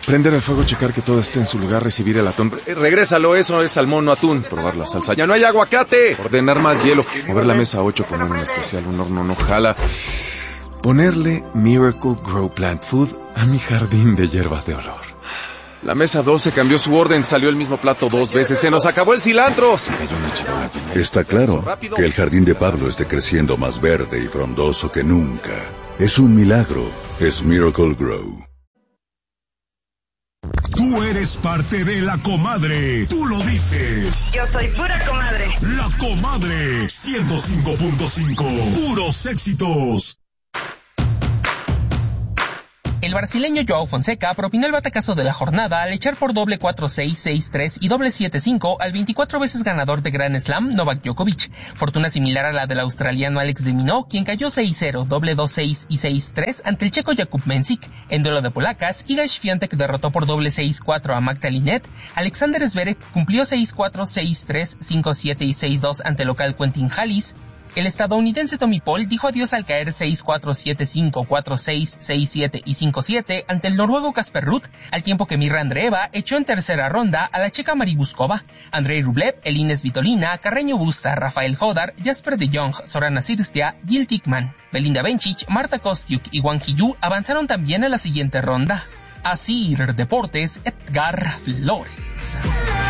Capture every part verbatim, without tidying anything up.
Prender el fuego, checar que todo esté en su lugar, recibir el atún. Eh, regrésalo, eso es salmón o atún. Probar la salsa. ¡Ya no hay aguacate! Ordenar más hielo. Mover la mesa ocho, poner un especial, un horno no jala. Ponerle Miracle Grow Plant Food a mi jardín de hierbas de olor. La mesa doce cambió su orden, salió el mismo plato dos veces. ¡Se nos acabó el cilantro! Se cayó una charola. Está claro que el jardín de Pablo esté creciendo más verde y frondoso que nunca. Es un milagro. Es Miracle Grow. Tú eres parte de La Comadre. Tú lo dices. Yo soy pura comadre. La Comadre. ciento cinco punto cinco. Puros éxitos. El brasileño Joao Fonseca propinó el batacazo de la jornada al echar por doble cuatro seis, seis tres y doble siete cinco al veinticuatro veces ganador de Grand Slam Novak Djokovic. Fortuna similar a la del australiano Alex de Minaur, quien cayó seis cero, doble dos seis y seis tres ante el checo Jakub Mensik. En duelo de polacas, Iga Świątek derrotó por doble seis cuatro a Magda Linette. Alexander Zverev cumplió seis cuatro, seis tres, cinco siete y seis dos ante el local Quentin Halys. El estadounidense Tommy Paul dijo adiós al caer seis cuatro, siete cinco, cuatro seis, seis siete y cinco siete ante el noruego Casper Ruud, al tiempo que Mirra Andreeva echó en tercera ronda a la checa Mari Buskova. Andrei Rublev, Elines Svitolina, Carreño Busta, Rafael Hodar, Jasper de Jong, Sorana Cirstea, Gil Tickman, Belinda Bencic, Marta Kostyuk y Wang Qiyou avanzaron también a la siguiente ronda. Asir Deportes, Edgar Flores.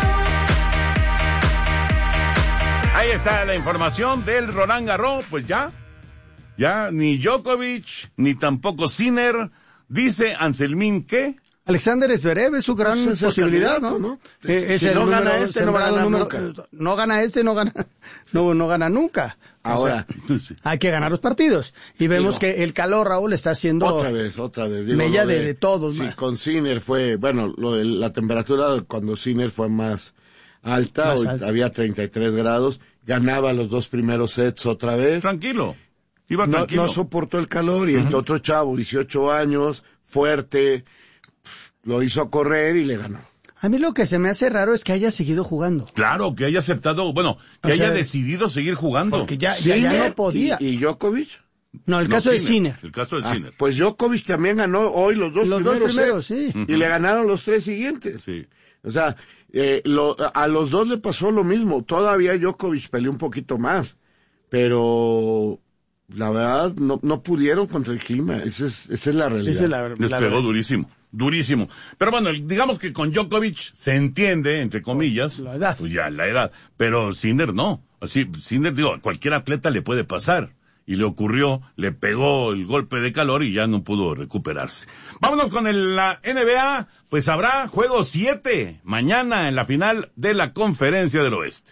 Ahí está la información del Roland Garros. Pues ya, ya ni Djokovic, ni tampoco Sinner. Dice Anselmín que Alexander Zverev es su gran pues es posibilidad, ¿no? ¿no? Eh, es si el no número, gana este, no gana número, nunca. No gana este, no gana, no, no gana nunca. Ahora, o sea, hay que ganar los partidos. Y vemos digo, que el calor, Raúl, está haciendo otra vez, otra vez. Digo, mella de, de, de todos. Sí, con Sinner fue, bueno, lo de la temperatura cuando Sinner fue más alta, más hoy alta. había treinta y tres grados, ganaba los dos primeros sets otra vez. Tranquilo. Iba no, tranquilo. no soportó el calor y uh-huh. el otro chavo, dieciocho años, fuerte, lo hizo correr y le ganó. A mí lo que se me hace raro es que haya seguido jugando. Claro, que haya aceptado, bueno, que o haya sea, decidido seguir jugando. Porque ya, ya, ya no podía. ¿Y, y Djokovic? No, el no, caso Sinner, de Sinner. El caso de ah, Sinner. Pues Djokovic también ganó hoy los dos los primeros. Los dos primeros, sets, sí. Uh-huh. Y le ganaron los tres siguientes. Sí. O sea, eh, lo, a los dos le pasó lo mismo. Todavía Djokovic peleó un poquito más. Pero la verdad no, no pudieron contra el clima. Esa es, esa es la realidad. Esa es la, Les la pegó verdad. durísimo. Durísimo. Pero bueno, digamos que con Djokovic se entiende, entre comillas, la edad. Pues ya, la edad. Pero Sinner no. Así, Sinner, digo, a cualquier atleta le puede pasar. Y le ocurrió, le pegó el golpe de calor y ya no pudo recuperarse. Vámonos con el, la N B A. Pues habrá juego siete mañana en la final de la Conferencia del Oeste.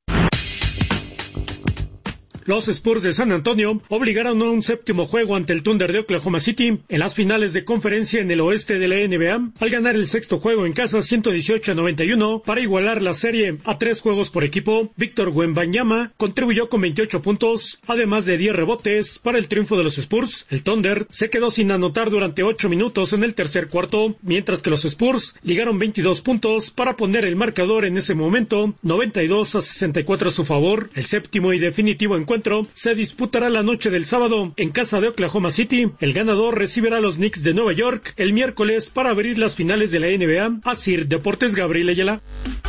Los Spurs de San Antonio obligaron a un séptimo juego ante el Thunder de Oklahoma City en las finales de conferencia en el oeste de la N B A, al ganar el sexto juego en casa ciento dieciocho a noventa y uno para igualar la serie a tres juegos por equipo. Víctor Wembanyama contribuyó con veintiocho puntos, además de diez rebotes para el triunfo de los Spurs. El Thunder se quedó sin anotar durante ocho minutos en el tercer cuarto, mientras que los Spurs ligaron veintidós puntos para poner el marcador en ese momento noventa y dos a sesenta y cuatro a su favor. El séptimo y definitivo encuentro se disputará la noche del sábado en casa de Oklahoma City. El ganador recibirá a los Knicks de Nueva York el miércoles para abrir las finales de la N B A. Asir Deportes, Gabriel Ayala.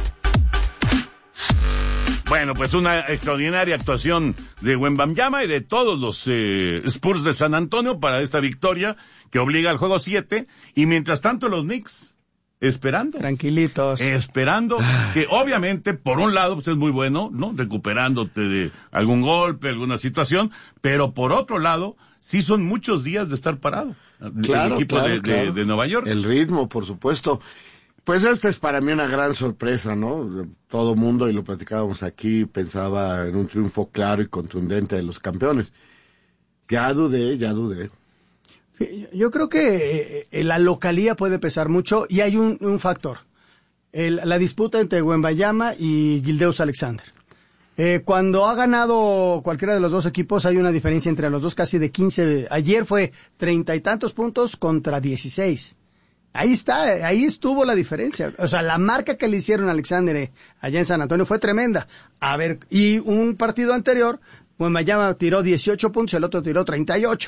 Bueno, pues una extraordinaria actuación de Wembanyama y de todos los eh, Spurs de San Antonio para esta victoria que obliga al juego siete. Y mientras tanto los Knicks esperando. Tranquilitos. Esperando, que obviamente, por un lado, pues es muy bueno, ¿no? Recuperándote de algún golpe, alguna situación, pero por otro lado, sí son muchos días de estar parado. Claro, el equipo claro, de, claro. De, de Nueva York. El ritmo, por supuesto. Pues esta es para mí una gran sorpresa, ¿no? Todo mundo, y lo platicábamos aquí, pensaba en un triunfo claro y contundente de los campeones. Ya dudé, ya dudé. Yo creo que eh, la localía puede pesar mucho y hay un, un factor. El, la disputa entre Wembanyama y Gilgeous Alexander. Eh, cuando ha ganado cualquiera de los dos equipos hay una diferencia entre los dos casi de quince. Ayer fue treinta y tantos puntos contra dieciséis. Ahí está, ahí estuvo la diferencia. O sea, la marca que le hicieron a Alexander eh, allá en San Antonio fue tremenda. A ver, y un partido anterior, Wembanyama tiró dieciocho puntos, el otro tiró treinta y ocho.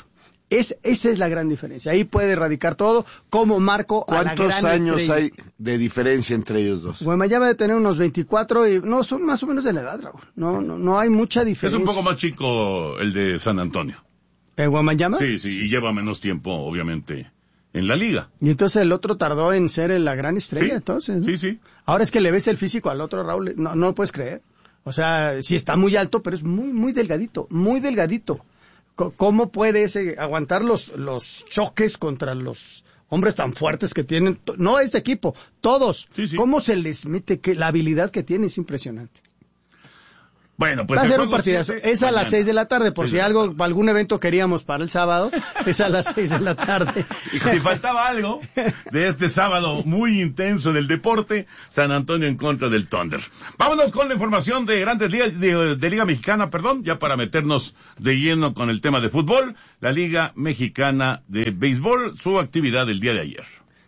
Es, esa es la gran diferencia. Ahí puede erradicar todo, como marco a la gran ¿Cuántos años estrella. hay de diferencia entre ellos dos? Guamayama debe tener unos veinticuatro y no, son más o menos de la edad, Raúl. No, no, no hay mucha Es diferencia. un poco más chico el de San Antonio. ¿En Guamayama? Sí, sí, y lleva menos tiempo, obviamente, en la liga. Y entonces el otro tardó en ser la gran estrella, Sí, entonces. ¿no? sí, sí. Ahora es que le ves el físico al otro, Raúl, no, no lo puedes creer. O sea, sí está muy alto, pero es muy, muy delgadito, muy delgadito. ¿Cómo puede ese aguantar los, los choques contra los hombres tan fuertes que tienen? No este equipo, todos. Sí, sí. ¿Cómo se les mete? Que la habilidad que tiene es impresionante. Bueno, pues Va a el ser un juego partidazo. siete, Es a las mañana. seis de la tarde, por Seis si de la algo, tarde. algún evento queríamos para el sábado, es a las seis de la tarde. Y si faltaba algo de este sábado muy intenso del deporte, San Antonio en contra del Thunder. Vámonos con la información de Grandes Ligas, de, de Liga Mexicana, perdón, ya para meternos de lleno con el tema de fútbol. La Liga Mexicana de Béisbol, su actividad del día de ayer.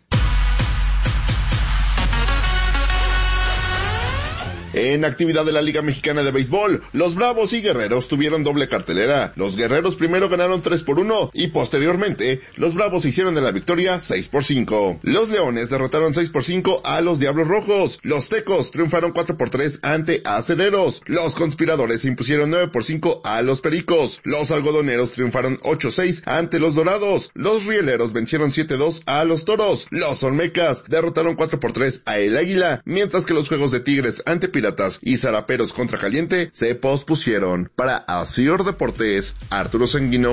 En actividad de la Liga Mexicana de Béisbol, los Bravos y Guerreros tuvieron doble cartelera. Los Guerreros primero ganaron tres por uno y posteriormente los Bravos hicieron de la victoria seis por cinco. Los Leones derrotaron seis por cinco a los Diablos Rojos. Los Tecos triunfaron cuatro por tres ante Acereros. Los Conspiradores se impusieron nueve por cinco a los Pericos. Los Algodoneros triunfaron ocho seis ante los Dorados. Los Rieleros vencieron siete dos a los Toros. Los Olmecas derrotaron cuatro por tres a el Águila, mientras que los juegos de Tigres ante Piratas y Zaraperos contra Caliente se pospusieron. Para Asir Deportes, Arturo Sanguino.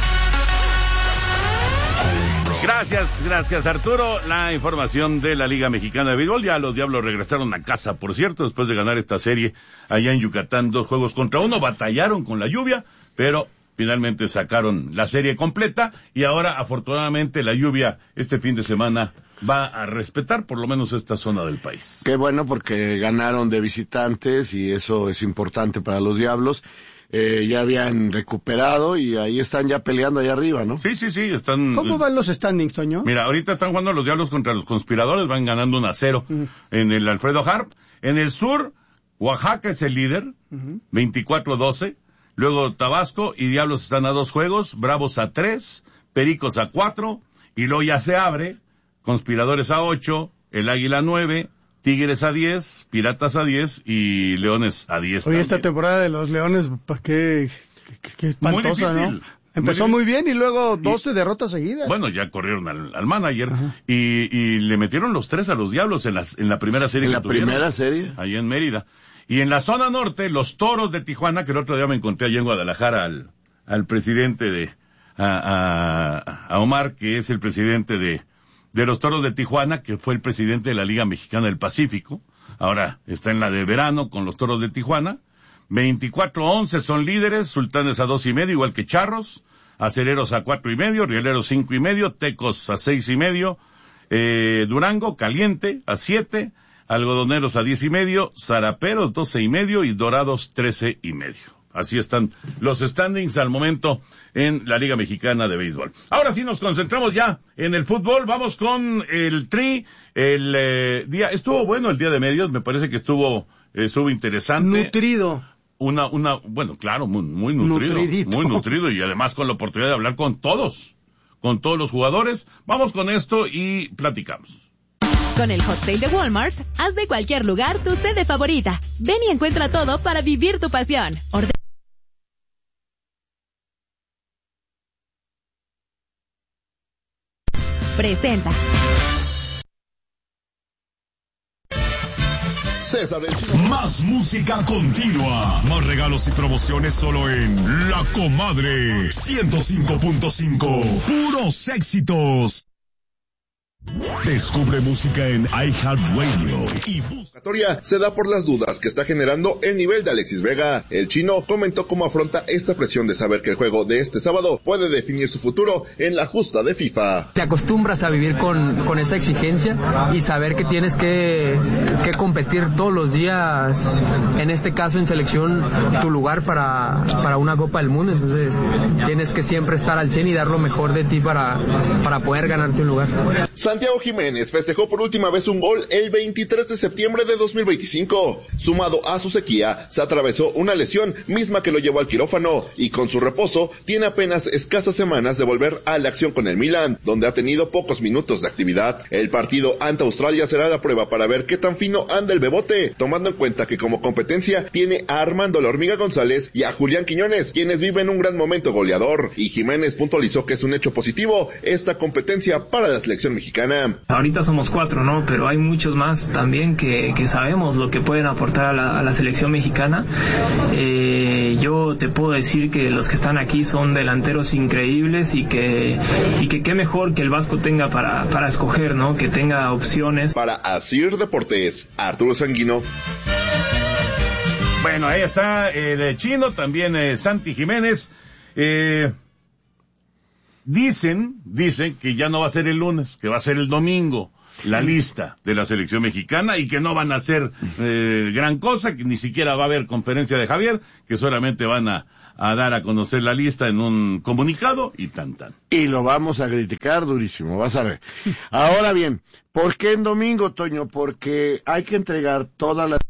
Gracias, gracias Arturo. La información de la Liga Mexicana de Béisbol. Ya los Diablos regresaron a casa, por cierto, después de ganar esta serie allá en Yucatán, dos juegos contra uno. Batallaron con la lluvia, pero finalmente sacaron la serie completa y ahora afortunadamente la lluvia este fin de semana va a respetar por lo menos esta zona del país. Qué bueno, porque ganaron de visitantes y eso es importante para los Diablos. Eh, ya habían recuperado y ahí están ya peleando allá arriba, ¿no? Sí, sí, sí, están... ¿Cómo van los standings, Toño? Mira, ahorita están jugando los Diablos contra los Conspiradores, van ganando uno a cero Uh-huh. en el Alfredo Harp. En el sur, Oaxaca es el líder, Uh-huh. veinticuatro doce. Luego Tabasco y Diablos están a dos juegos, Bravos a tres, Pericos a cuatro, y luego ya se abre, Conspiradores a ocho, el Águila a nueve, Tigres a diez, Piratas a diez y Leones a diez. Oye, también. esta temporada de los Leones, ¿para qué? Qué, qué espantosa, Muy ¿no? difícil. Empezó Muy muy bien y luego doce derrotas seguidas. Bueno, ya corrieron al, al manager y, y le metieron los tres a los Diablos en, las, en la primera serie ¿En que la tuvieron, primera serie? ahí en Mérida. Y en la zona norte, los Toros de Tijuana, que el otro día me encontré allá en Guadalajara al, al presidente de, a, a, a Omar, que es el presidente de, de los Toros de Tijuana, que fue el presidente de la Liga Mexicana del Pacífico. Ahora está en la de verano con los Toros de Tijuana. veinticuatro once son líderes, Sultanes a dos y medio, igual que Charros, Acereros a cuatro y medio, Rieleros cinco y medio, Tecos a seis y medio, eh, Durango, Caliente a siete, Algodoneros a diez y medio, Zaraperos doce y medio y Dorados trece y medio. Así están los standings al momento en la Liga Mexicana de Béisbol. Ahora sí nos concentramos ya en el fútbol. Vamos con el Tri. El eh, día estuvo bueno el día de medios. Me parece que estuvo eh, estuvo interesante. Nutrido. Una una bueno claro muy, muy nutrido, Nutridito. muy nutrido y además con la oportunidad de hablar con todos, con todos los jugadores. Vamos con esto y platicamos. Con el Hot Sale de Walmart, haz de cualquier lugar tu sede favorita. Ven y encuentra todo para vivir tu pasión. Orde- Presenta. César el Chino. Más música continua. Más regalos y promociones solo en La Comadre. ciento cinco punto cinco. Puros éxitos. Descubre música en iHeartRadio y busca. convocatoria se da por las dudas que está generando el nivel de Alexis Vega. El chino comentó cómo afronta esta presión de saber que el juego de este sábado puede definir su futuro en la justa de FIFA. Te acostumbras a vivir con, con esa exigencia y saber que tienes que, que competir todos los días, en este caso en selección, tu lugar para, para una Copa del Mundo. Entonces tienes que siempre estar al cien y dar lo mejor de ti para, para poder ganarte un lugar. Santi Santiago Jiménez festejó por última vez un gol el veintitrés de septiembre de dos mil veinticinco. Sumado a su sequía, se atravesó una lesión misma que lo llevó al quirófano y con su reposo tiene apenas escasas semanas de volver a la acción con el Milan, donde ha tenido pocos minutos de actividad. El partido ante Australia será la prueba para ver qué tan fino anda el bebote, tomando en cuenta que como competencia tiene a Armando La Hormiga González y a Julián Quiñones, quienes viven un gran momento goleador, y Jiménez puntualizó que es un hecho positivo esta competencia para la selección mexicana. Ahorita somos cuatro, ¿no? Pero hay muchos más también que, que sabemos lo que pueden aportar a la, a la selección mexicana. Eh, yo te puedo decir que los que están aquí son delanteros increíbles y que y que qué mejor que el Vasco tenga para, para escoger, ¿no? Que tenga opciones. Para Asir Deportes, Arturo Sanguino. Bueno, ahí está el chino, también eh, Santi Jiménez. Eh, dicen, dicen que ya no va a ser el lunes, que va a ser el domingo la lista de la selección mexicana y que no van a hacer eh, gran cosa, que ni siquiera va a haber conferencia de Javier, que solamente van a, a dar a conocer la lista en un comunicado y tan tan. Y lo vamos a criticar durísimo, vas a ver. Ahora bien, ¿por qué en domingo, Toño? Porque hay que entregar toda la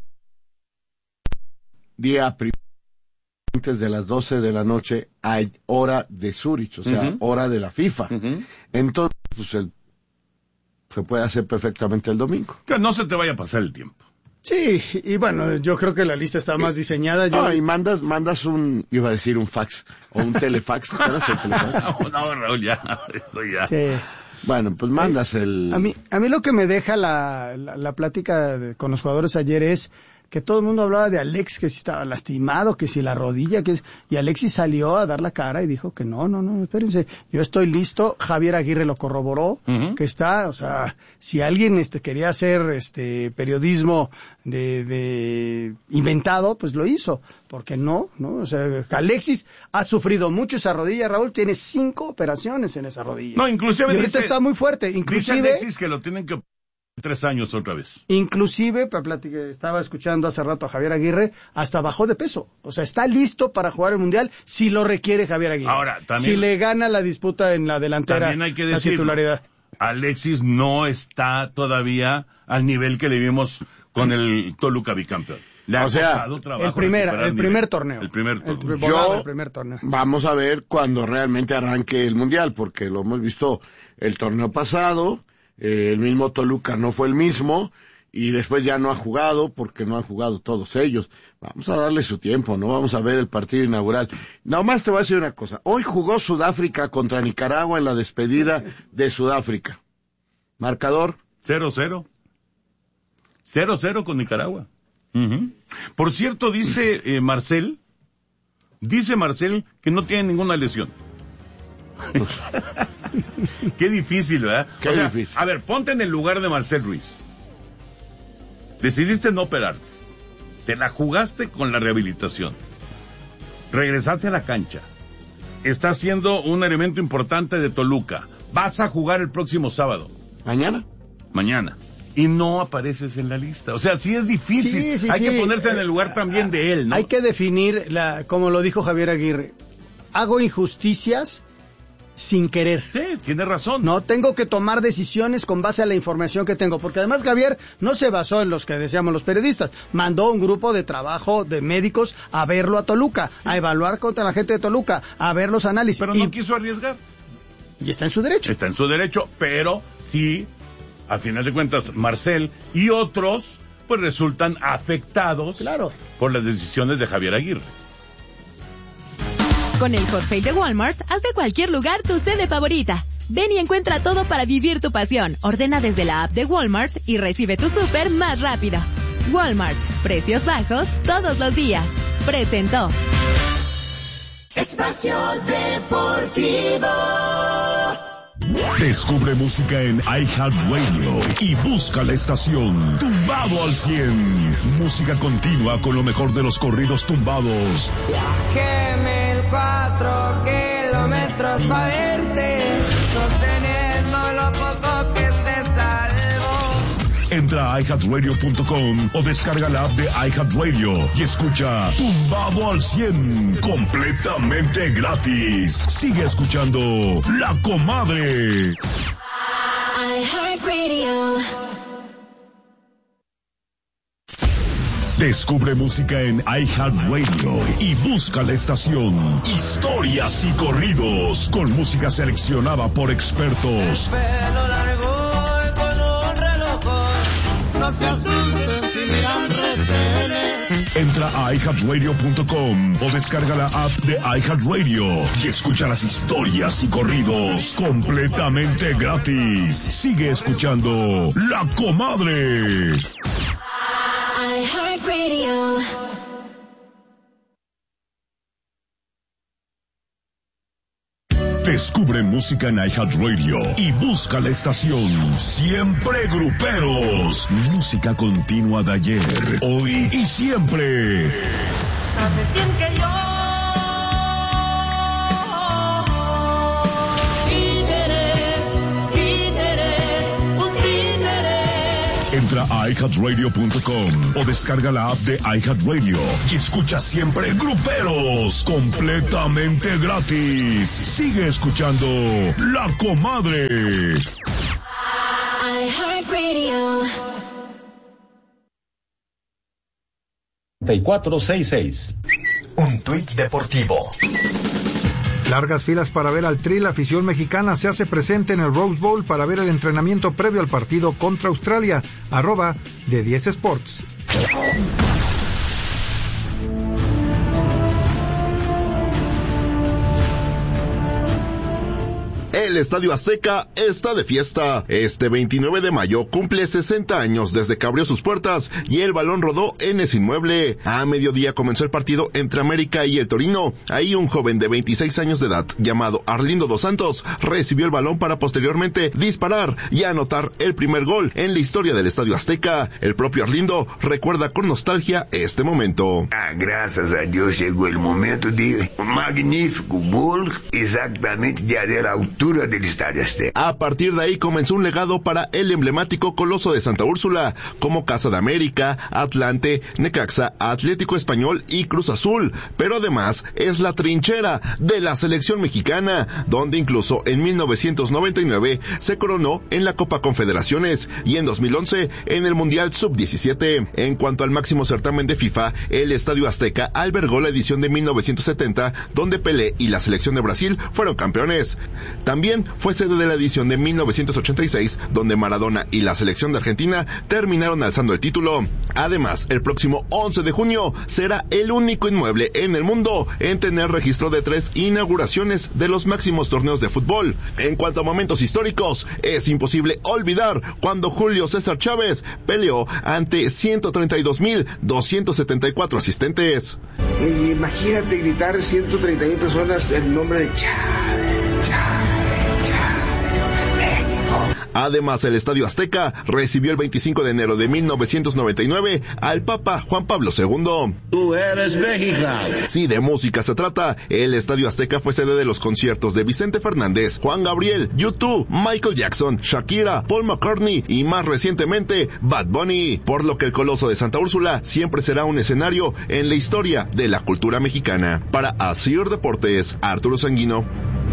día primero antes de las doce de la noche hay hora de Zurich, o sea, uh-huh. hora de la FIFA. Uh-huh. Entonces, pues el se puede hacer perfectamente el domingo. Que no se te vaya a pasar el tiempo. Sí, y bueno, yo creo que la lista está más diseñada. Yo... Ah, y mandas, mandas un, iba a decir un fax, o un telefax, ¿te acuerdas del telefax? No, Raúl, ya, esto ya. Sí. Bueno, pues mandas el... A mí, a mí lo que me deja la, la, la plática de, con los jugadores ayer es que todo el mundo hablaba de Alex, que si estaba lastimado, que si la rodilla, que y Alexis salió a dar la cara y dijo que no, no, no, espérense, yo estoy listo. Javier Aguirre lo corroboró, uh-huh. que está, o sea, si alguien este quería hacer este periodismo de, de inventado, pues lo hizo, porque no, no, o sea, Alexis ha sufrido mucho esa rodilla, Raúl, tiene cinco operaciones en esa rodilla. No, inclusive y ahorita dice, está muy fuerte, inclusive dice Alexis que lo tienen que tres años otra vez. Inclusive, para platicar, estaba escuchando hace rato a Javier Aguirre, hasta bajó de peso. O sea, está listo para jugar el Mundial si lo requiere Javier Aguirre. Ahora, también, si le gana la disputa en la delantera, también hay que la decirlo, titularidad. Alexis no está todavía al nivel que le vimos con el Toluca bicampeón. Le ha o sea, el primer, el primer torneo. El primer torneo. El, Yo, el primer torneo. Vamos a ver cuando realmente arranque el Mundial, porque lo hemos visto el torneo pasado. Eh, el mismo Toluca no fue el mismo y después ya no ha jugado porque no han jugado todos ellos. Vamos a darle su tiempo, ¿no? Vamos a ver el partido inaugural. Nada más te voy a decir una cosa. Hoy jugó Sudáfrica contra Nicaragua en la despedida de Sudáfrica. Marcador. cero cero. cero cero con Nicaragua. Uh-huh. Por cierto, dice eh, Marcel, dice Marcel que no tiene ninguna lesión. Qué difícil, ¿verdad? Qué o sea, difícil. A ver, ponte en el lugar de Marcel Ruiz. Decidiste no operarte. Te la jugaste con la rehabilitación. Regresaste a la cancha. Estás siendo un elemento importante de Toluca. Vas a jugar el próximo sábado. ¿Mañana? Mañana. Y no apareces en la lista. O sea, sí es difícil. Sí, sí, hay sí. que ponerse en el lugar también de él, ¿no? Hay que definir, la, como lo dijo Javier Aguirre, hago injusticias sin querer. Sí, tiene razón. No, tengo que tomar decisiones con base a la información que tengo, porque además Javier no se basó en los que decíamos los periodistas, mandó un grupo de trabajo de médicos a verlo a Toluca, a evaluar contra la gente de Toluca, a ver los análisis. Pero y, no quiso arriesgar. Y está en su derecho. Está en su derecho, pero sí, al final de cuentas, Marcel y otros, pues resultan afectados claro. por las decisiones de Javier Aguirre. Con el Hot Sale de Walmart, haz de cualquier lugar tu sede favorita. Ven y encuentra todo para vivir tu pasión. Ordena desde la app de Walmart y recibe tu súper más rápido. Walmart, precios bajos todos los días. Presentó. Espacio Deportivo. Descubre música en iHeartRadio y busca la estación Tumbado al cien. Música continua con lo mejor de los corridos tumbados. Viajeme el cuatro kilómetros para verte, sosteniendo lo poco que se salvó. Entra a i heart radio punto com o descarga la app de iHeartRadio y escucha Tumbado al cien completamente gratis. Sigue escuchando La Comadre. I heard iHeartRadio. Descubre música en iHeartRadio y busca la estación Historias y Corridos con música seleccionada por expertos. Pelo largo y con un reloj. No se asusten si miran retenes. Entra a i heart radio punto com o descarga la app de iHeartRadio y escucha las historias y corridos completamente gratis. Sigue escuchando La Comadre. iHeartRadio. Descubre música en iHeartRadio y busca la estación Siempre Gruperos. Música continua de ayer, hoy y siempre. Hace cien que yo Entra a i heart radio punto com o descarga la app de iHeartRadio y escucha Siempre Gruperos completamente gratis. Sigue escuchando La Comadre. iHeartRadio. treinta y cuatro sesenta y seis. Un tuit deportivo. Largas filas para ver al Tri. La afición mexicana se hace presente en el Rose Bowl para ver el entrenamiento previo al partido contra Australia. Arroba de diez Sports. El Estadio Azteca está de fiesta. Este veintinueve de mayo cumple sesenta años desde que abrió sus puertas y el balón rodó en ese inmueble. A mediodía comenzó el partido entre América y el Torino. Ahí un joven de veintiséis años de edad, llamado Arlindo dos Santos, recibió el balón para posteriormente disparar y anotar el primer gol en la historia del Estadio Azteca. El propio Arlindo recuerda con nostalgia este momento. Ah, graças a Deus llegó el momento de un magnífico gol, exactamente ya de la altura del Estadio Azteca. A partir de ahí comenzó un legado para el emblemático Coloso de Santa Úrsula, como Casa de América, Atlante, Necaxa, Atlético Español y Cruz Azul, pero además es la trinchera de la selección mexicana, donde incluso en mil novecientos noventa y nueve se coronó en la Copa Confederaciones y en dos mil once en el Mundial sub diecisiete. En cuanto al máximo certamen de FIFA, el Estadio Azteca albergó la edición de mil novecientos setenta, donde Pelé y la selección de Brasil fueron campeones. También fue sede de la edición de mil novecientos ochenta y seis, donde Maradona y la selección de Argentina terminaron alzando el título. Además, el próximo once de junio será el único inmueble en el mundo en tener registro de tres inauguraciones de los máximos torneos de fútbol. En cuanto a momentos históricos, es imposible olvidar cuando Julio César Chávez peleó ante ciento treinta y dos mil doscientos setenta y cuatro asistentes. Eh, imagínate gritar ciento treinta mil personas el nombre de Chávez, Chávez. Además, el Estadio Azteca recibió el veinticinco de enero de mil novecientos noventa y nueve al Papa Juan Pablo segundo. Tú eres México. Si de música se trata, el Estadio Azteca fue sede de los conciertos de Vicente Fernández, Juan Gabriel, U dos, Michael Jackson, Shakira, Paul McCartney y más recientemente Bad Bunny, por lo que el Coloso de Santa Úrsula siempre será un escenario en la historia de la cultura mexicana. Para Asir Deportes, Arturo Sanguino.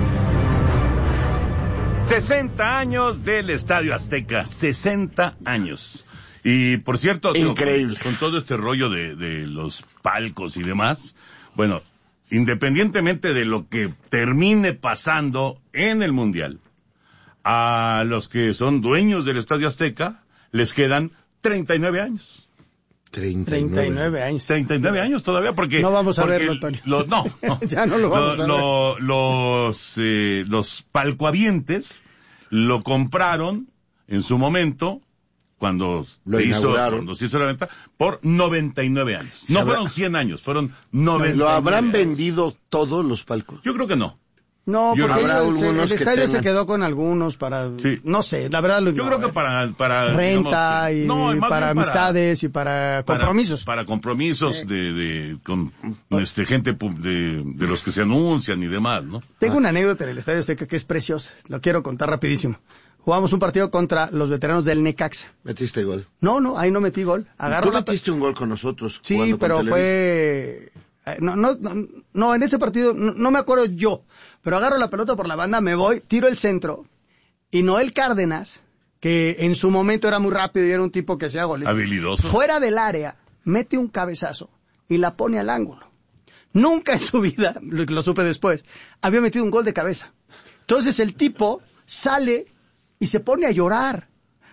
sesenta años del Estadio Azteca, sesenta años. Y por cierto, increíble. Con, con todo este rollo de, de los palcos y demás, bueno, independientemente de lo que termine pasando en el Mundial, a los que son dueños del Estadio Azteca les quedan treinta y nueve años. treinta y nueve años. treinta y nueve años todavía, porque... No vamos a porque verlo, Antonio. Los, no, no. Ya no lo vamos lo, a lo, ver. Los, eh, los palcohabientes lo compraron en su momento, cuando lo se hizo, inauguraron. cuando se hizo la venta, por noventa y nueve años. No habrá... fueron cien años, fueron noventa y nueve ¿Lo habrán años. vendido todos los palcos? Yo creo que no. No, Yo porque habrá el, algunos el que estadio tengan... se quedó con algunos para, Sí. no sé, la verdad lo Yo creo que para, para renta digamos, y no, y más para bien amistades y para compromisos. Para, para compromisos de, de, con, este, gente pu- de, de los que se anuncian y demás, ¿no? Tengo una anécdota en el Estadio Azteca que es preciosa, lo quiero contar rapidísimo. Jugamos un partido contra los veteranos del Necaxa. ¿Metiste gol? No, no, ahí no metí gol. Agarro Tú la metiste un gol con nosotros. Sí, jugando pero con fue... No, no, no, no, en ese partido, no, no me acuerdo yo, pero agarro la pelota por la banda, me voy, tiro el centro, y Noel Cárdenas que en su momento era muy rápido y era un tipo que hacía goles. Habilidoso. Fuera del área, mete un cabezazo y la pone al ángulo. Nunca en su vida, lo, lo supe después, había metido un gol de cabeza. Entonces el tipo sale y se pone a llorar.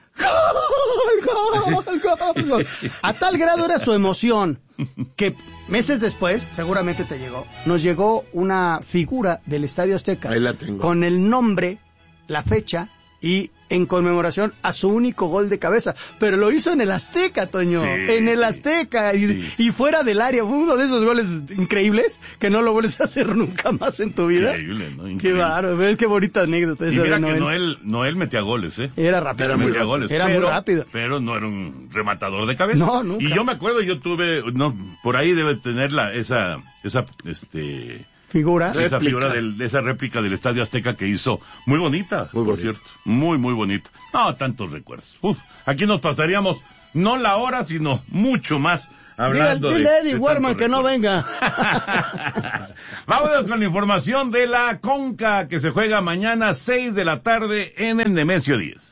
¡Gol, gol, gol, gol! A tal grado era su emoción que meses después, seguramente te llegó, nos llegó una figura del Estadio Azteca. Ahí la tengo. Con el nombre, la fecha y en conmemoración a su único gol de cabeza. Pero lo hizo en el Azteca, Toño. Sí, en el Azteca. Y, sí. y fuera del área. Fue uno de esos goles increíbles que no lo vuelves a hacer nunca más en tu vida. Increíble, ¿no? Increíble. Qué bárbaro. ¿Ves qué bonita anécdota esa y mira de Noel? que Noel, Noel metía goles, ¿eh? Era rápido. Era, muy, metía goles, era pero, muy rápido. Pero no era un rematador de cabeza. No, nunca. Y yo me acuerdo, yo tuve, no, por ahí debe tener la, esa, esa, este... Figura. Esa réplica. figura del, de esa réplica del Estadio Azteca que hizo. Muy bonita, muy por bonita. Cierto. Muy, muy bonita. No, tantos recuerdos. Uf, aquí nos pasaríamos no la hora, sino mucho más hablando dile, de... Dile a Eddie Warman que no venga. Vámonos con la información de la Conca que se juega mañana seis de la tarde en el Nemesio diez.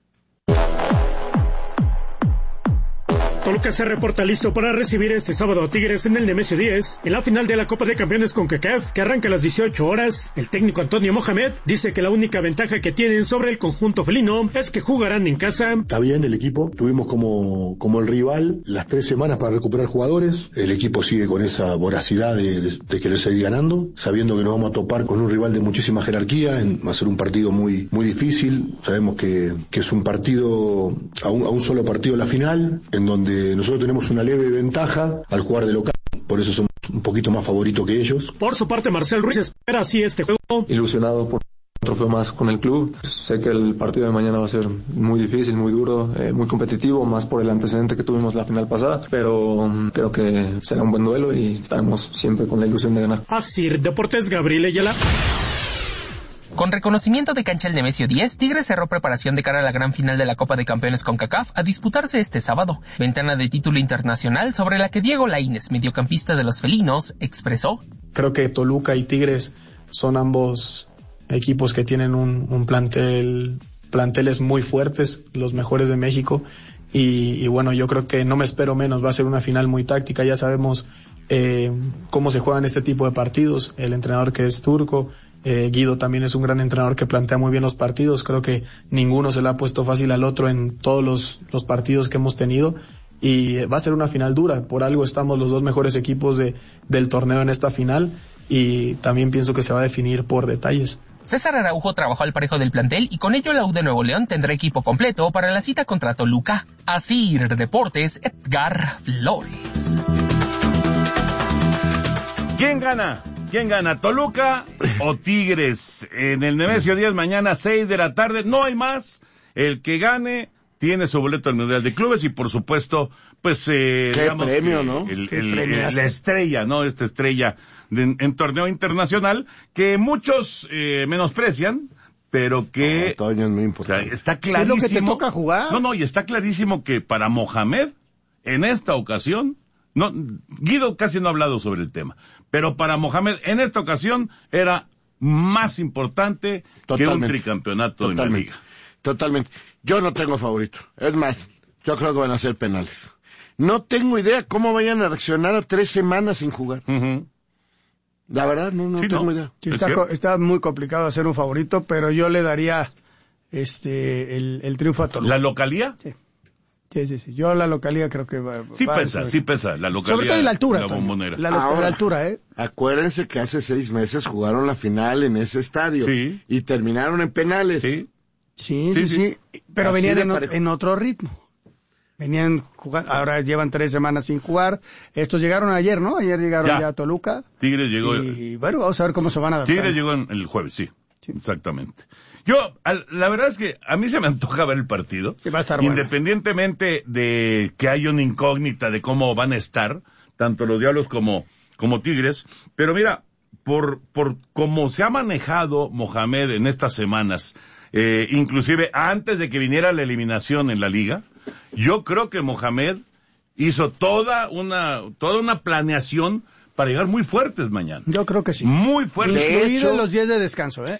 Toluca se reporta listo para recibir este sábado a Tigres en el Nemesio diez, en la final de la Copa de Campeones CONCACAF, que arranca a las dieciocho horas. El técnico Antonio Mohamed dice que la única ventaja que tienen sobre el conjunto felino es que jugarán en casa. Está bien el equipo, tuvimos como, como el rival las tres semanas para recuperar jugadores, el equipo sigue con esa voracidad de, de, de querer seguir ganando, sabiendo que nos vamos a topar con un rival de muchísima jerarquía, en, va a ser un partido muy, muy difícil, sabemos que, que es un partido, a un, a un solo partido la final, en donde nosotros tenemos una leve ventaja al jugar de local, por eso somos un poquito más favoritos que ellos. Por su parte, Marcel Ruiz espera así este juego. Ilusionado por un trofeo más con el club. Sé que el partido de mañana va a ser muy difícil, muy duro, eh, muy competitivo, más por el antecedente que tuvimos la final pasada, pero um, creo que será un buen duelo y estaremos siempre con la ilusión de ganar. Así, Deportes, Gabriel Ayala. Con reconocimiento de cancha el Nemesio diez, Tigres cerró preparación de cara a la gran final de la Copa de Campeones CONCACAF a disputarse este sábado. Ventana de título internacional sobre la que Diego Laínez, mediocampista de los felinos, expresó: creo que Toluca y Tigres son ambos equipos que tienen un, un plantel, planteles muy fuertes, los mejores de México. Y, y bueno, yo creo que no me espero menos, va a ser una final muy táctica, ya sabemos eh, cómo se juegan este tipo de partidos, el entrenador que es turco, eh, Guido también es un gran entrenador que plantea muy bien los partidos, creo que ninguno se le ha puesto fácil al otro en todos los, los partidos que hemos tenido y va a ser una final dura, por algo estamos los dos mejores equipos de, del torneo en esta final y también pienso que se va a definir por detalles. César Araujo trabajó al parejo del plantel y con ello la U de Nuevo León tendrá equipo completo para la cita contra Toluca. Así Deportes, Edgar Flores. ¿Quién gana? ¿Quién gana? ¿Toluca o Tigres? En el Nemesio diez mañana seis de la tarde, no hay más. El que gane tiene su boleto al Mundial de Clubes y por supuesto, pues eh, qué digamos premio, que ¿no? El, Qué el, premio el, la estrella, ¿no? Esta estrella de, en, en torneo internacional que muchos eh, menosprecian, pero que no, Toño, es muy importante. O sea, está clarísimo. Es lo que te toca jugar. No, no, y está clarísimo que para Mohamed en esta ocasión, no, Guido casi no ha hablado sobre el tema, pero para Mohamed en esta ocasión era más importante Totalmente. que un tricampeonato Totalmente. en la liga. Totalmente. Yo no tengo favorito. Es más, yo creo que van a ser penales. No tengo idea cómo vayan a reaccionar a tres semanas sin jugar. Uh-huh. La verdad, no, no sí, tengo no. idea. Sí, está, co- está muy complicado hacer un favorito, pero yo le daría este el, el triunfo a Toluca. ¿La localía? Sí. Sí, sí, sí. Yo la localía creo que va, sí va pesa, a sí pesa. La localía. Sobre todo en la altura. La bombonera. La, lo- Ahora, la altura, ¿eh? Acuérdense que hace seis meses jugaron la final en ese estadio. Sí. Y terminaron en penales. Sí. Sí, sí, sí. sí. Pero Así venían de en, o- parejo. en otro ritmo. Venían jugando, ahora llevan tres semanas sin jugar. Estos llegaron ayer, ¿no? Ayer llegaron ya, Ya. a Toluca. Tigres llegó. Y bueno, vamos a ver cómo se van a adaptar. Tigres llegó en- el jueves, sí. Sí. Exactamente. Yo, al- la verdad es que a mí se me antoja ver el partido. Sí, va a estar bueno. Independientemente de que haya una incógnita de cómo van a estar, tanto los Diablos como, como Tigres. Pero mira, por, por cómo se ha manejado Mohamed en estas semanas, eh, inclusive antes de que viniera la eliminación en la liga, yo creo que Mohamed hizo toda una, toda una planeación para llegar muy fuertes mañana. Yo creo que sí. Muy fuertes. De Incluido hecho- los días de descanso, ¿eh?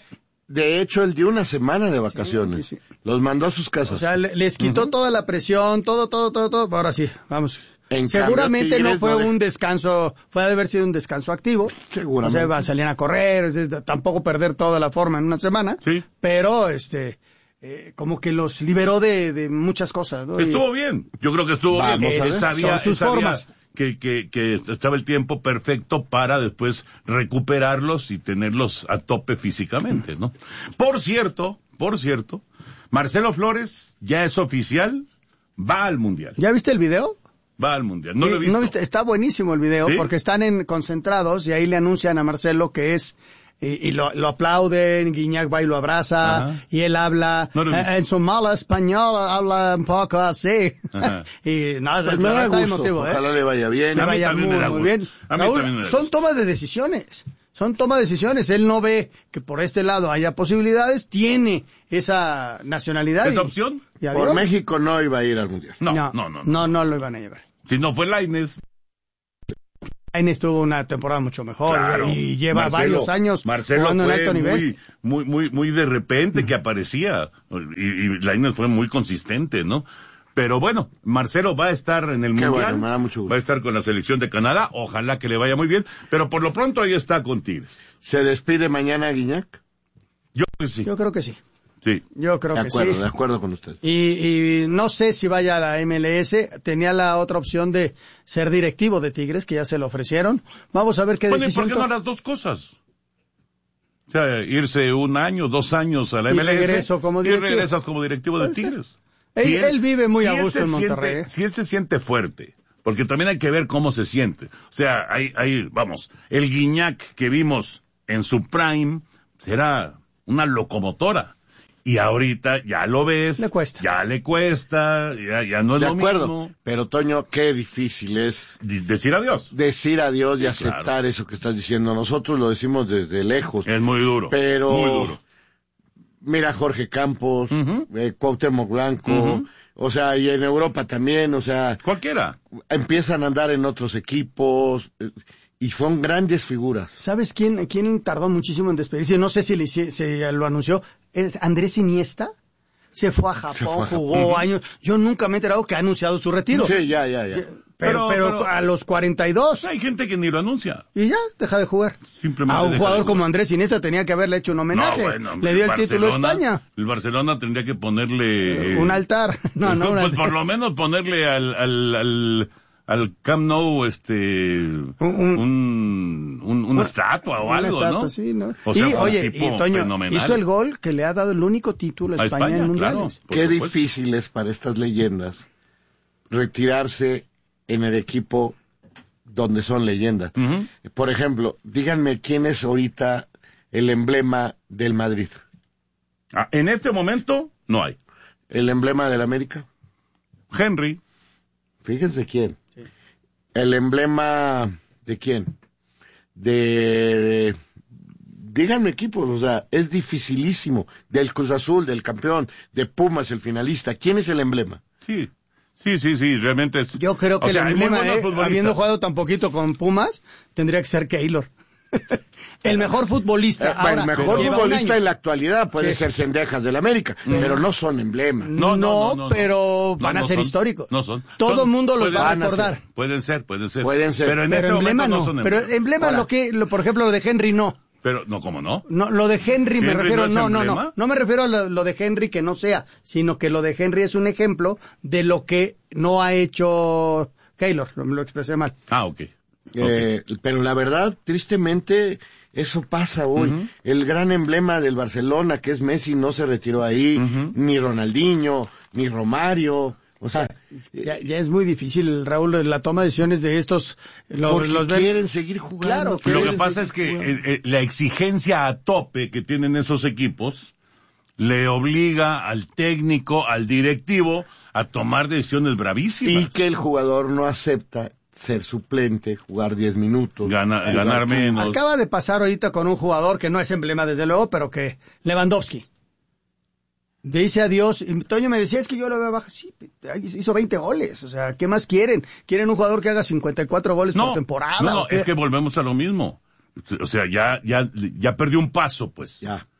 De hecho, él dio una semana de vacaciones. Sí, sí, sí. Los mandó a sus casas. O sea, les quitó uh-huh. toda la presión, todo, todo, todo, todo. Ahora sí, vamos. En Seguramente cambio, Tigres, no fue no de... un descanso, fue de haber sido un descanso activo. Seguramente. O sea, salían a correr, tampoco perder toda la forma en una semana. Sí. Pero, este, eh, como que los liberó de, de muchas cosas, ¿no? Estuvo y... bien. Yo creo que estuvo Vamos bien. A ver. Sabía, Son sus sabía formas. Que, que, que estaba el tiempo perfecto para después recuperarlos y tenerlos a tope físicamente, ¿no? Por cierto, por cierto, Marcelo Flores ya es oficial, va al Mundial. ¿Ya viste el video? Va al Mundial, no sí, lo he visto. ¿No viste? Está buenísimo el video, ¿sí? Porque están en concentrados y ahí le anuncian a Marcelo que es... Y, y lo, lo aplauden, Guiñac va y lo abraza, Ajá. y él habla, no eh, en su mala español habla un poco así. Y nada, pues me da gusto, emotivo, ojalá ¿eh? le vaya bien. Le vaya muy, muy bien. Raúl, son tomas de decisiones, son tomas de decisiones. Él no ve que por este lado haya posibilidades, tiene esa nacionalidad. ¿Esa y, opción? Y por México no iba a ir al Mundial. No, no, no. No, no, no, no lo iban a llevar. Si no fue Lainez. Lainez tuvo una temporada mucho mejor claro. y, y lleva Marcelo, varios años Marcelo jugando en alto muy, nivel. Muy, muy, muy de repente que aparecía y, y Lainez fue muy consistente, ¿no? Pero bueno, Marcelo va a estar en el Qué Mundial, bueno, me da mucho gusto. Va a estar con la selección de Canadá, ojalá que le vaya muy bien, pero por lo pronto ahí está con Tigres. ¿Se despide mañana Guiñac? Yo creo que sí. Yo creo que sí. Sí. Yo creo de que acuerdo, sí. De acuerdo con usted. Y, y no sé si vaya a la M L S. Tenía la otra opción de ser directivo de Tigres, que ya se lo ofrecieron. Vamos a ver qué bueno, decisión. ¿Y por qué no las dos cosas? O sea, irse un año, dos años a la M L S. Y regreso como directivo. Y regresas como directivo de Tigres. Él, si él, él vive muy si a gusto en Monterrey. Siente, si él se siente fuerte, porque también hay que ver cómo se siente. O sea, hay, hay, vamos, el Guiñac que vimos en su prime será una locomotora. Y ahorita ya lo ves, le cuesta. ya le cuesta, ya, ya no es de lo acuerdo, mismo. Pero Toño, qué difícil es decir adiós. Decir adiós y sí, aceptar claro. eso que estás diciendo. Nosotros lo decimos desde lejos. Es muy duro. Pero muy duro. Mira Jorge Campos, uh-huh. eh, Cuauhtémoc Blanco, uh-huh. o sea, y en Europa también, o sea, cualquiera. Empiezan a andar en otros equipos. Eh, Y son grandes figuras. ¿Sabes quién, quién tardó muchísimo en despedirse? No sé si le, se lo anunció. ¿Es Andrés Iniesta? Se fue a Japón, fue a jugó Japón. años. Yo nunca me he enterado que ha anunciado su retiro. Sí, ya, ya, ya. Pero, pero, pero, pero a los cuarenta y dos. Hay gente que ni lo anuncia. Y ya, deja de jugar. Simplemente a un jugador como Andrés Iniesta tenía que haberle hecho un homenaje. No, bueno, le dio el, el título a España. El Barcelona tendría que ponerle... Eh, un altar. No, no, pues, un altar. Por lo menos ponerle al... al, al al Camp Nou, este, un, un, un una estatua o algo, estatua, ¿no? Sí, ¿no? O sea, y, oye, tipo y Toño, fenomenal. hizo el gol que le ha dado el único título a España, España en mundiales. Claro, Qué supuesto. difícil es para estas leyendas retirarse en el equipo donde son leyendas. Uh-huh. Por ejemplo, díganme quién es ahorita el emblema del Madrid. Ah, en este momento, no hay. ¿El emblema del América? Henry. Fíjense quién. El emblema de quién, de, díganme equipos, o sea, es dificilísimo, del Cruz Azul, del campeón, de Pumas, el finalista, ¿quién es el emblema? Sí, sí, sí, sí, realmente es... Yo creo que o el sea, emblema, eh, habiendo jugado tan poquito con Pumas, tendría que ser Keylor. El mejor futbolista. Eh, bueno, el mejor futbolista en la actualidad puede sí. ser Cendejas del América, mm. pero no son emblemas. No, no, no, no, no pero no, van no, a ser son, históricos. No son. Todo el mundo los pueden, va a recordar. Ser, pueden ser, pueden ser. Pueden ser. Pero, en pero este emblema no. no son pero emblema lo que, lo, por ejemplo, lo de Henry no. Pero, no, ¿cómo no? No, lo de Henry, Henry me refiero, no, no, no, no. No me refiero a lo, lo de Henry que no sea, sino que lo de Henry es un ejemplo de lo que no ha hecho Keylor. Lo, lo expresé mal. Ah, ok. Eh, okay. Pero la verdad, tristemente, eso pasa hoy. Uh-huh. El gran emblema del Barcelona, que es Messi, no se retiró ahí, uh-huh. ni Ronaldinho, ni Romario. O sea, ya, ya es muy difícil, Raúl, la toma de decisiones de estos. Los, porque los quieren ven... seguir jugando. Claro, lo que pasa es que eh, eh, la exigencia a tope que tienen esos equipos le obliga al técnico, al directivo, a tomar decisiones bravísimas. Y que el jugador no acepta ser suplente, jugar diez minutos. Gana, ganar menos. Acaba de pasar ahorita con un jugador que no es emblema desde luego, pero que Lewandowski. Dice adiós. Y Toño me decía, es que yo lo veo abajo. Sí, hizo veinte goles. O sea, ¿qué más quieren? ¿Quieren un jugador que haga cincuenta y cuatro goles no, por temporada? No, no, es que volvemos a lo mismo. O sea, ya, ya, ya perdió un paso, pues. Ya.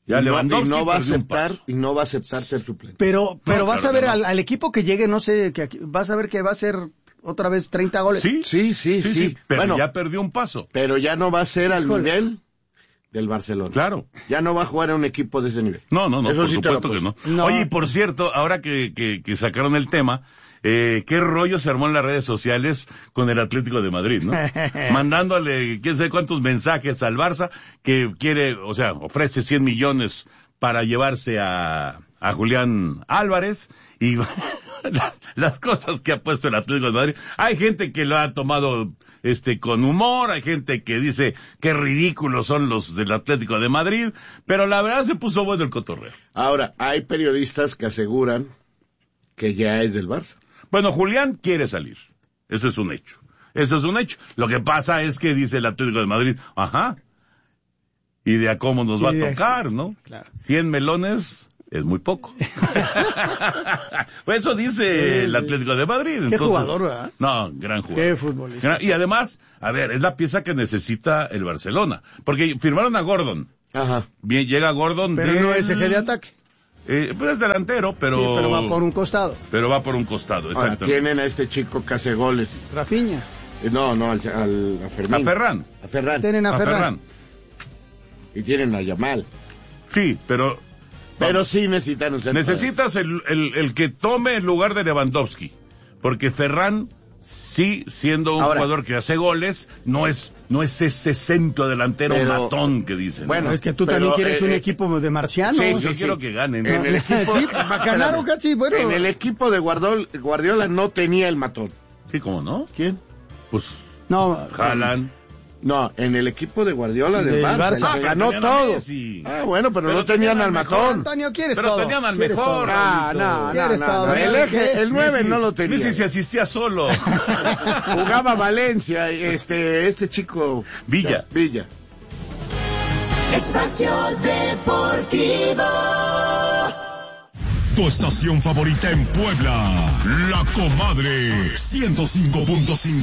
Ya y, no, y Lewandowski no va a perdió un aceptar paso. y no va a aceptar ser suplente. Pero, pero No, vas claro a ver que no. al, al equipo que llegue, no sé, que aquí- vas a ver que va a ser otra vez treinta goles. Sí, Sí, sí, sí. sí, pero Bueno, ya perdió un paso. pero ya no va a ser al Híjole. nivel del Barcelona. Claro. Ya no va a jugar a un equipo de ese nivel. No, no, no, Eso por sí te lo supuesto que no. apuesto. No. Oye, y por cierto, ahora que, que, que sacaron el tema, eh, qué rollo se armó en las redes sociales con el Atlético de Madrid, ¿no? Mandándole quién sabe cuántos mensajes al Barça que quiere, o sea, ofrece cien millones para llevarse a, a Julián Álvarez y las, las cosas que ha puesto el Atlético de Madrid. Hay gente que lo ha tomado este con humor, hay gente que dice qué ridículos son los del Atlético de Madrid, pero la verdad se puso bueno el cotorreo. Ahora, hay periodistas que aseguran que ya es del Barça. Bueno, Julián quiere salir. Eso es un hecho. Eso es un hecho. Lo que pasa es que dice el Atlético de Madrid, ajá, y de a cómo nos va Y de a tocar, ¿no? Claro. cien melones es muy poco. Pues eso dice el Atlético de Madrid. Qué Entonces, jugador, ¿verdad? No, gran jugador. Qué futbolista. Gran- Y además, a ver, es la pieza que necesita el Barcelona. Porque firmaron a Gordon. Ajá. Bien, llega Gordon. Pero del- no es eje de ataque. Eh, pues es delantero, pero... Sí, pero va por un costado. Pero va por un costado, Ahora, exacto. tienen a este chico que hace goles. Rafinha. Eh, No, no, al, al- a Fermín. A Ferran. A Ferran. Tienen a, A Ferran. Ferran. Y tienen a Yamal. Sí, pero... Pero sí necesitan un centro. Necesitas el, el, el que tome el lugar de Lewandowski. Porque Ferran, sí, siendo un Ahora. jugador que hace goles, no es no es ese centro delantero Pero- matón que dicen. Bueno, ¿no? Es que tú Pero, también quieres eh, un eh, equipo de marcianos. Sí, sí, yo sí. quiero que ganen. En ¿no? el equipo... Sí, ganaron casi, bueno. En el equipo de Guardol- Guardiola no tenía el matón. Sí, ¿cómo no? ¿Quién? Pues No, Haaland. No, en el equipo de Guardiola del Del Barça, Barça. el que Ah, pero ganó tenían a todo. Messi. Ah, bueno, pero, Pero no tenían tenían al al matón. Antonio, ¿quieres Pero todo? tenían al ¿Quieres mejor. todo? Ah, Raulito. no, no, ¿Quieres no, todo? no. El, eje, el nueve Messi- no lo tenía. Messi se asistía solo. Jugaba Valencia, este, este chico. Villa. Villa. Espacio Deportivo. Tu estación favorita en Puebla, La Comadre, ciento cinco punto cinco.